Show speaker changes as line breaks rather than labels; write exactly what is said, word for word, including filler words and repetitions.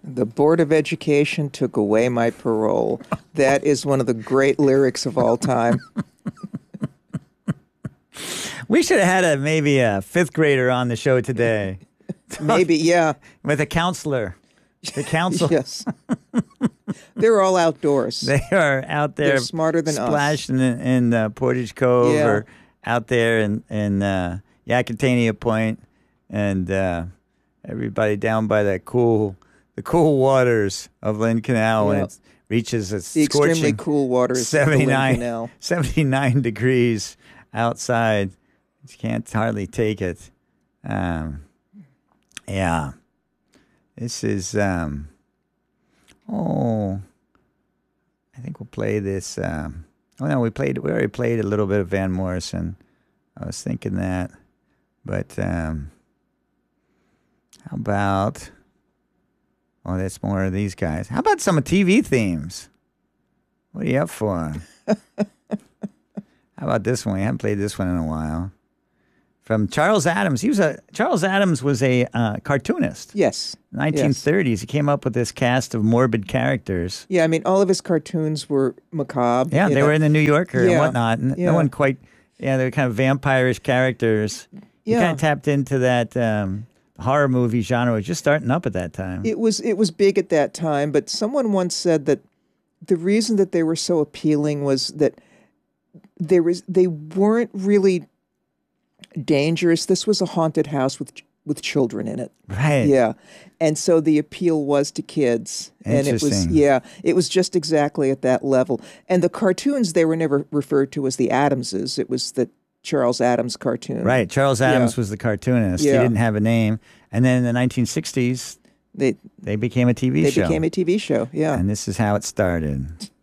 The Board of Education took away my parole. That is one of the great lyrics of all time.
We should have had a maybe a fifth grader on the show today.
Maybe, yeah.
With a counselor. The council.
Yes. They're all outdoors.
They are out there.
They're smarter than us.
Splashing in, in uh, Portage Cove
Yeah.
or out there in, in uh, Yakutania Point, and uh, everybody down by that cool, the cool waters of Lynn Canal when
Yeah.
it reaches its
The extremely
scorching
cool waters of the Lynn
seventy-nine,
Canal.
seventy-nine degrees outside. You can't hardly take it. Um, yeah. This is, um, oh, I think we'll play this. Um, oh, no, we played, we already played a little bit of Van Morrison. I was thinking that. But um, how about, oh, that's more of these guys. How about some T V themes? What are you up for? How about this one? We haven't played this one in a while. From Charles Addams. He was a Charles Addams was a uh, cartoonist.
Yes.
nineteen thirties.
Yes.
He came up with this cast of morbid characters.
Yeah, I mean, all of his cartoons were macabre.
Yeah, they
know.
were in the New Yorker
Yeah.
and whatnot. And
Yeah.
no one quite, yeah, they were kind of vampirish characters. He
Yeah.
kind of tapped into that um, horror movie genre. It was just starting up at that time.
It was it was big at that time, but someone once said that the reason that they were so appealing was that there was they weren't really dangerous. This was a haunted house with with children in it.
Right.
Yeah. And so the appeal was to kids. And it was
Interesting.
yeah, it was just exactly at that level. And the cartoons, they were never referred to as the Adamses. It was the Charles Addams cartoon.
Right. Charles Addams
Yeah.
was the cartoonist.
Yeah.
He didn't have a name. And then in the nineteen sixties,
They
they became a T V
they
show.
became a T V show. Yeah.
And this is how it started.